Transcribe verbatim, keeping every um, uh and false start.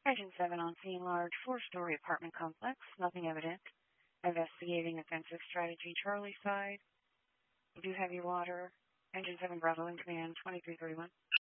Engine seven on scene, large four-story apartment complex. Nothing evident. Investigating offensive strategy, Charlie side. We do heavy water. Engine seven Bravo in command, twenty-three thirty-one.